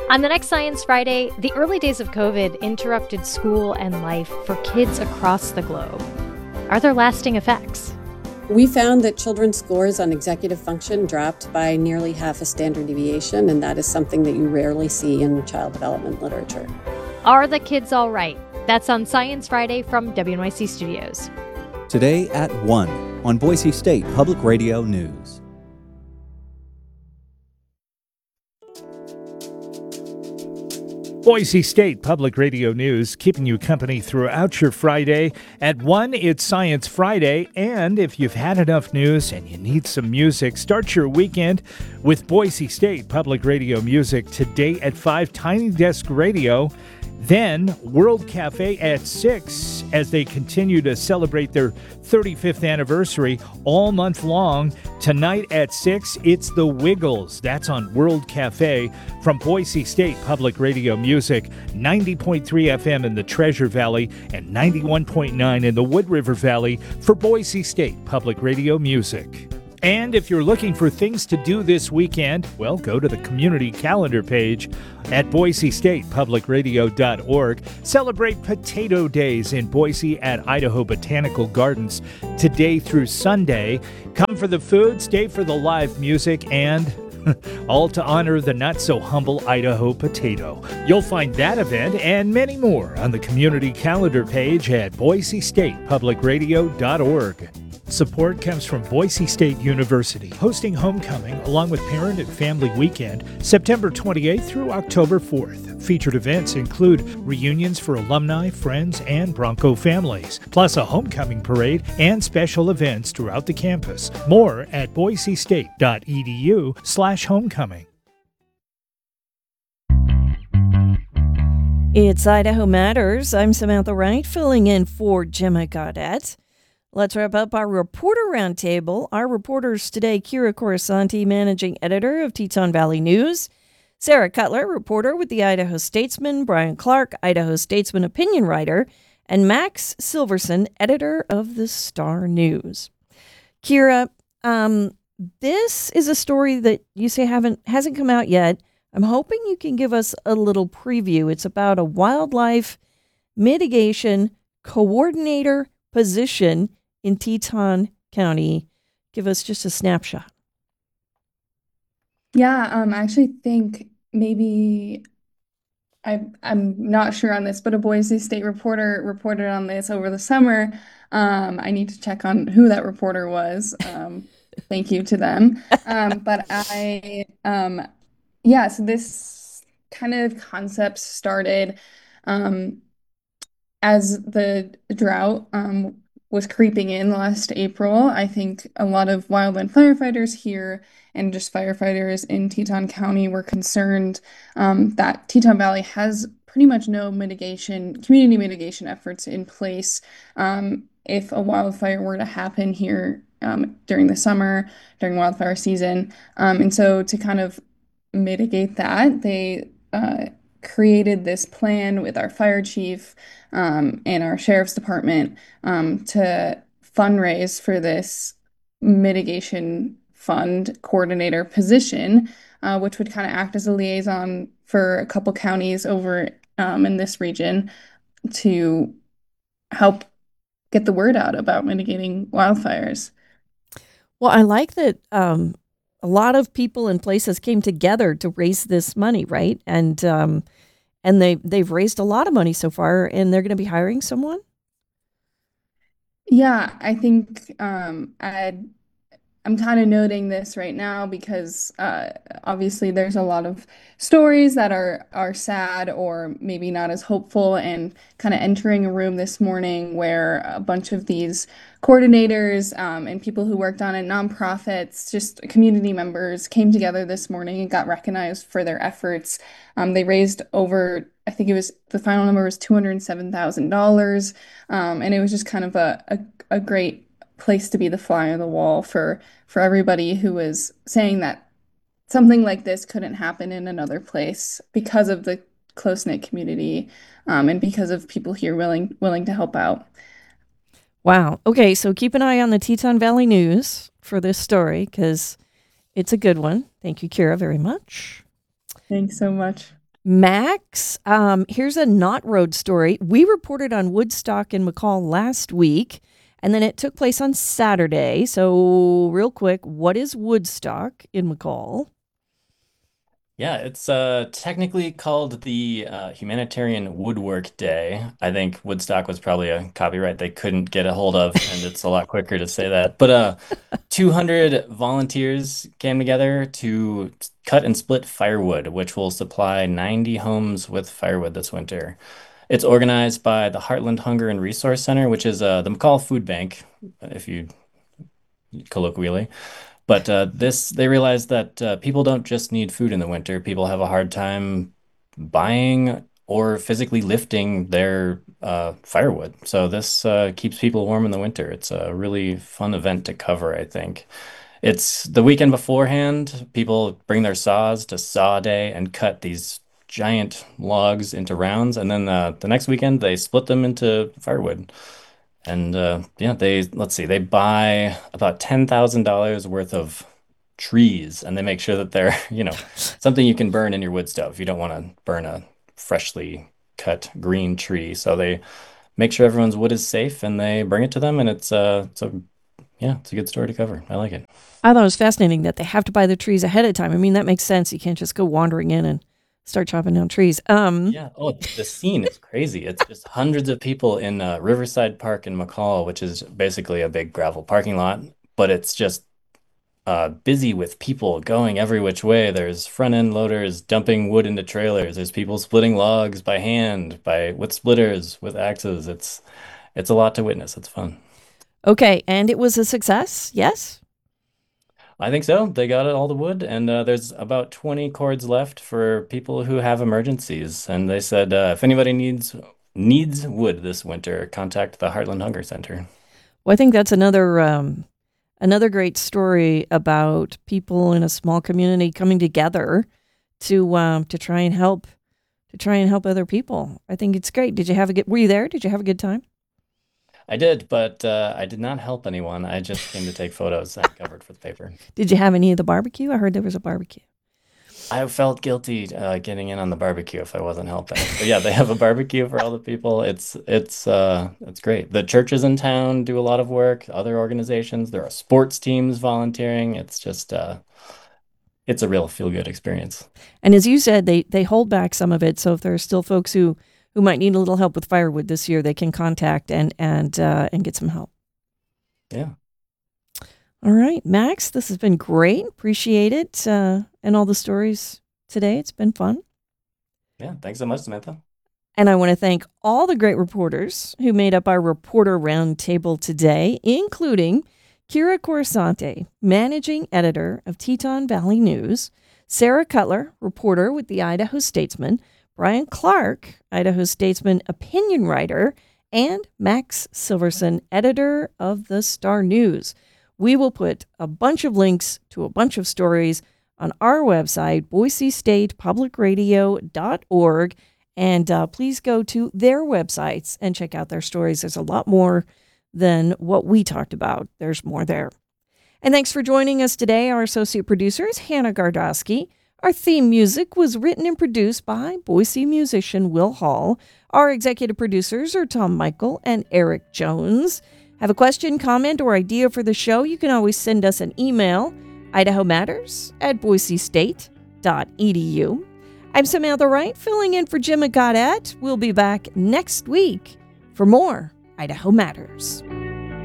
On the next Science Friday, the early days of COVID interrupted school and life for kids across the globe. Are there lasting effects? We found that children's scores on executive function dropped by nearly half a standard deviation, and that is something that you rarely see in child development literature. Are the kids all right? That's on Science Friday from WNYC Studios. Today at 1 on Boise State Public Radio News. Boise State Public Radio News, keeping you company throughout your Friday. At 1, it's Science Friday, and if you've had enough news and you need some music, start your weekend with Boise State Public Radio Music. Today at 5, Tiny Desk Radio. Then World Cafe at 6 as they continue to celebrate their 35th anniversary all month long. Tonight at 6, it's the Wiggles. That's on World Cafe from Boise State Public Radio Music, 90.3 FM in the Treasure Valley and 91.9 in the Wood River Valley for Boise State Public Radio Music. And if you're looking for things to do this weekend, well, go to the community calendar page at boisestatepublicradio.org. Celebrate Potato Days in Boise at Idaho Botanical Gardens today through Sunday. Come for the food, stay for the live music, and all to honor the not-so-humble Idaho potato. You'll find that event and many more on the community calendar page at boisestatepublicradio.org. Support comes from Boise State University, hosting Homecoming along with Parent and Family Weekend, September 28th through October 4th. Featured events include reunions for alumni, friends, and Bronco families, plus a homecoming parade and special events throughout the campus. More at boisestate.edu/homecoming. It's Idaho Matters. I'm Samantha Wright, filling in for Gemma Gaudette. Let's wrap up our reporter roundtable. Our reporters today, Kira Corisanti, managing editor of Teton Valley News, Sarah Cutler, reporter with the Idaho Statesman, Brian Clark, Idaho Statesman opinion writer, and Max Silverson, editor of the Star News. Kira, this is a story that you say hasn't come out yet. I'm hoping you can give us a little preview. It's about a wildlife mitigation coordinator position in Teton County. Give us just a snapshot. Yeah, I actually think maybe I'm not sure on this, but a Boise State reporter reported on this over the summer. I need to check on who that reporter was. Thank you to them. So this kind of concept started as the drought was creeping in last April. I think a lot of wildland firefighters here and just firefighters in Teton County were concerned that Teton Valley has pretty much no community mitigation efforts in place if a wildfire were to happen here during the summer, during wildfire season. And so to kind of mitigate that, they created this plan with our fire chief and our sheriff's department to fundraise for this mitigation fund coordinator position, which would kind of act as a liaison for a couple counties over in this region to help get the word out about mitigating wildfires. Well, I like that a lot of people and places came together to raise this money, right? And they've raised a lot of money so far, and they're going to be hiring someone? Yeah, I think I'm kind of noting this right now because obviously there's a lot of stories that are sad or maybe not as hopeful, and kind of entering a room this morning where a bunch of these coordinators and people who worked on it, nonprofits, just community members came together this morning and got recognized for their efforts. They raised over, I think it was, the final number was $207,000. And it was just kind of a great place to be the fly on the wall for everybody who was saying that something like this couldn't happen in another place because of the close-knit community and because of people here willing to help out. Wow. Okay, so keep an eye on the Teton Valley News for this story because it's a good one. Thank you, Kira, very much. Thanks so much. Max, here's a not road story. We reported on Woodstock in McCall last week, and then it took place on Saturday. So real quick, what is Woodstock in McCall? Yeah, it's technically called the Humanitarian Woodwork Day. I think Woodstock was probably a copyright they couldn't get a hold of, and it's a lot quicker to say that. But 200 volunteers came together to cut and split firewood, which will supply 90 homes with firewood this winter. It's organized by the Heartland Hunger and Resource Center, which is the McCall Food Bank, if you colloquially. But they realized that people don't just need food in the winter. People have a hard time buying or physically lifting their firewood. So this keeps people warm in the winter. It's a really fun event to cover, I think. It's the weekend beforehand. People bring their saws to saw day and cut these giant logs into rounds. And then the next weekend, they split them into firewood. And yeah, they buy about $10,000 worth of trees, and they make sure that they're, something you can burn in your wood stove. You don't want to burn a freshly cut green tree. So they make sure everyone's wood is safe, and they bring it to them, and it's a good story to cover. I like it. I thought it was fascinating that they have to buy the trees ahead of time. I mean, that makes sense. You can't just go wandering in and start chopping down trees. Yeah. Oh, the scene is crazy. It's just hundreds of people in Riverside Park in McCall, which is basically a big gravel parking lot, but it's just busy with people going every which way. There's front end loaders dumping wood into trailers. There's people splitting logs by hand, with splitters, with axes. It's a lot to witness. It's fun. Okay, and it was a success, yes? I think so. They got all the wood, and there's about 20 cords left for people who have emergencies. And they said if anybody needs wood this winter, contact the Heartland Hunger Center. Well, I think that's another great story about people in a small community coming together to try and help other people. I think it's great. Were you there? Did you have a good time? I did, but I did not help anyone. I just came to take photos and covered for the paper. Did you have any of the barbecue? I heard there was a barbecue. I felt guilty getting in on the barbecue if I wasn't helping. But yeah, they have a barbecue for all the people. It's great. The churches in town do a lot of work. Other organizations, there are sports teams volunteering. It's just it's a real feel-good experience. And as you said, they hold back some of it. So if there are still folks who might need a little help with firewood this year, they can contact and get some help. Yeah. All right, Max, this has been great. Appreciate it. And all the stories today. It's been fun. Yeah. Thanks so much, Samantha. And I want to thank all the great reporters who made up our reporter roundtable today, including Kira Corisante, managing editor of Teton Valley News, Sarah Cutler, reporter with the Idaho Statesman, Brian Clark, Idaho Statesman opinion writer, and Max Silverson, editor of the Star News. We will put a bunch of links to a bunch of stories on our website, boisestatepublicradio.org, and please go to their websites and check out their stories. There's a lot more than what we talked about. There's more there. And thanks for joining us today. Our associate producer is Hannah Gardosky. Our theme music was written and produced by Boise musician Will Hall. Our executive producers are Tom Michael and Eric Jones. Have a question, comment, or idea for the show? You can always send us an email, idahomatters@boisestate.edu. I'm Samantha Wright, filling in for Jim Gaudet. We'll be back next week for more Idaho Matters.